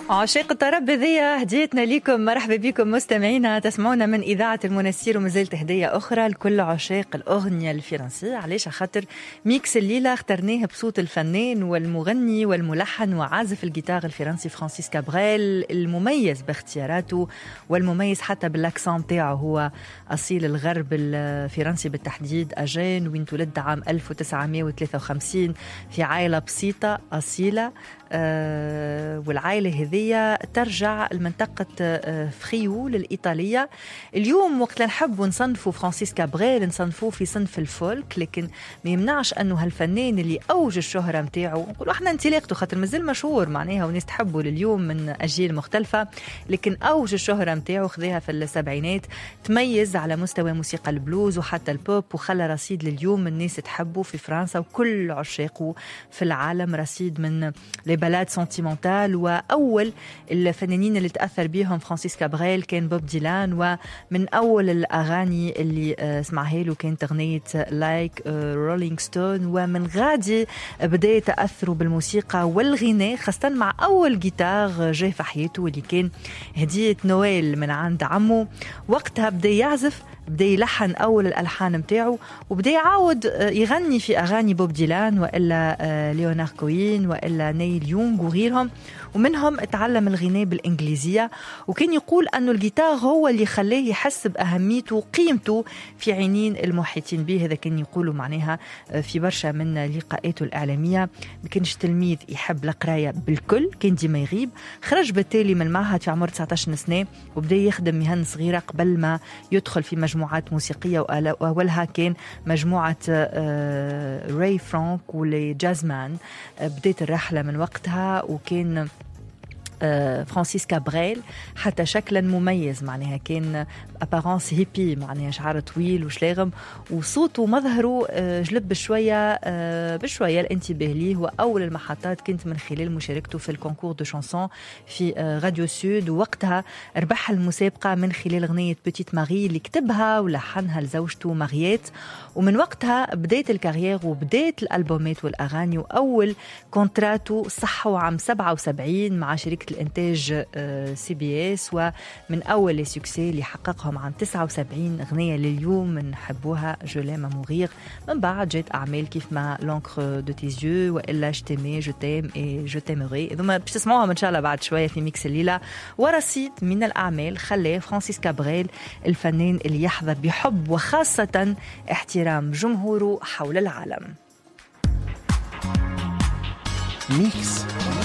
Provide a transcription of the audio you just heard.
عشاق الطرب هذيا هديتنا لكم. مرحبا بكم مستمعينا، تسمعونا من إذاعة المنسير ومازالت هدية أخرى لكل عشاق الأغنية الفرنسية. علاش؟ خاطر ميكس الليلة اخترناه بصوت الفنان والمغني والملحن وعازف الجيتار الفرنسي فرانسيس كابريل، المميز باختياراته والمميز حتى بالاكسان تاعه. هو أصيل الغرب الفرنسي بالتحديد، أجان، وين تولد عام 1953 في عائلة بسيطة أصيلة. والعائلة هذية ترجع لمنطقة فريول الإيطالية. اليوم وقت نحب نصنفوا فرانسيس كابريل نصنفوه في صنف الفولك، لكن ما يمنعش أنه هالفنان اللي أوج الشهرة متاعه نقولوا احنا انطلاقته خاطر مازال مشهور معناها وناس تحبه لليوم من أجيال مختلفة، لكن أوج الشهرة متاعه خذها في السبعينات، تميز على مستوى موسيقى البلوز وحتى البوب، وخلى رصيد لليوم الناس تحبه في فرنسا وكل عشاقه في العالم. رصيد من بلاد سنتيمنتال، وأول الفنانين اللي تأثر بيهم فرانسيس كابريل كان بوب ديلان، ومن أول الأغاني اللي سمعها له كانت أغنية لايك رولينج ستون. ومن غادي بدأ تأثره بالموسيقى والغناء، خاصة مع أول جيتار جاي في حياته اللي كان هدية نويل من عند عمه. وقتها بدأ يعزف، بدأ يلحن أول الألحان متاعه، وبدأ يعاود يغني في أغاني بوب ديلان وإلا ليونار كوين وإلا نيل يونغ وغيرهم، ومنهم اتعلم الغناء بالإنجليزية. وكان يقول أنه الجيتار هو اللي خلاه يحس بأهميته وقيمته في عينين المحيطين به. هذا كان يقوله معناها في برشا من لقاءاته الإعلامية. ما كانش تلميذ يحب القراية بالكل، كان ديما يغيب. خرج بالتالي من المعهد في عمر 19 سنة، وبدأ يخدم مهن صغيرة قبل ما يدخل في مجموعات موسيقية، وأولها كان مجموعة راي فرانك ولي جازمان. بدأت الرحلة من وقتها، وكان فرانسيس كابريل حتى شكلا مميز معناها كان أبارانس هيبي، معناها شعر طويل وشلاغم، وصوته مظهره جلب بشوية الانتباه ليه. وأول المحطات كنت من خلال مشاركته في الكونكور دو شانسون في راديو سود، ووقتها ربح المسابقة من خلال أغنية بيتيت ماري اللي كتبها ولحنها لزوجته ماريات. ومن وقتها بداية الكارير وبداية الألبومات والأغاني، وأول كونتراتو صحوا عام 77 مع شركة الإنتاج سي بي اس، ومن أول السكسي اللي حققهم عام 79 أغنية لليوم نحبوها جو لام مورير. من بعد جات أعمال كيف ما لونكر دو تيزيو وإلا جتيمي جو تيم اي جو تيموري، ثم باش تسمعوها إن شاء الله بعد شوية في ميكس الليلة. ورصيد من الأعمال خلاه فرانسيس كابريل الفنان اللي يحظى بحب وخاصة احترام جمهوره حول العالم. ميكس